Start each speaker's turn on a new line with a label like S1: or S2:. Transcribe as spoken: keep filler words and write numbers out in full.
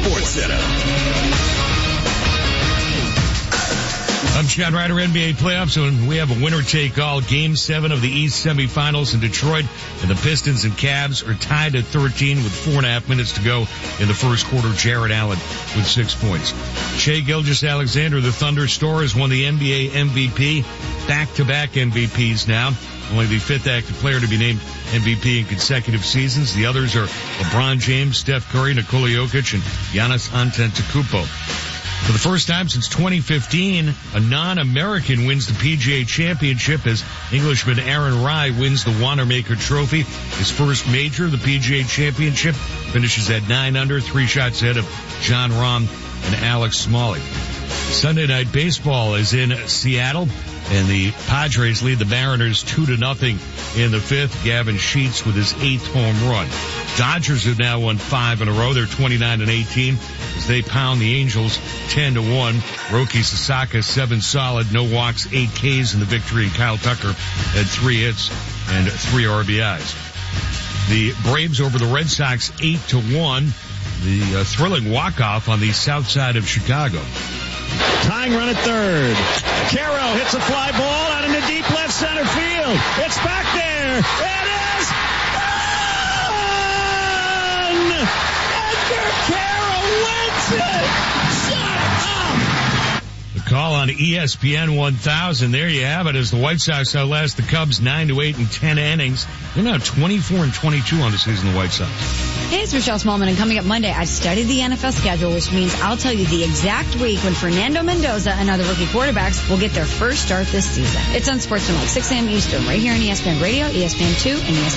S1: Sports Center.
S2: I'm Chad Ryder, N B A playoffs, and we have a winner-take-all game seven of the East semifinals in Detroit, and the Pistons and Cavs are tied at thirteen with four and a half minutes to go in the first quarter. Jared Allen with six points. Shai Gilgeous-Alexander, the Thunder star, has won the N B A M V P, back-to-back M V Ps now. Only the fifth active player to be named M V P in consecutive seasons. The others are LeBron James, Steph Curry, Nikola Jokic, and Giannis Antetokounmpo. For the first time since twenty fifteen, a non-American wins the P G A Championship as Englishman Aaron Rai wins the Wanamaker Trophy. His first major, the P G A Championship, finishes at nine under, three shots ahead of Jon Rahm and Alex Smalley. Sunday Night Baseball is in Seattle, and the Padres lead the Mariners two to nothing in the fifth. Gavin Sheets with his eighth home run. Dodgers have now won five in a row. They're twenty-nine and eighteen as they pound the Angels ten to one. Roki Sasaka, seven solid, no walks, eight Ks in the victory, and Kyle Tucker had three hits and three R B Is. The Braves over the Red Sox eight to one. The uh, thrilling walk-off on the south side of Chicago.
S3: Tying run at third. Caro hits a fly ball out into deep left center field. It's back there. It is gone! Edgar Caro wins it! Shut up!
S2: The call on E S P N one thousand. There you have it as the White Sox outlast the Cubs nine to eight in ten innings. They're now twenty-four and twenty-two on the season, the White Sox.
S4: Hey, it's Michelle Smallman, and coming up Monday, I've studied the N F L schedule, which means I'll tell you the exact week when Fernando Mendoza and other rookie quarterbacks will get their first start this season. It's on Sports Tonight, six a.m. Eastern, right here on E S P N Radio, E S P N two, and E S P N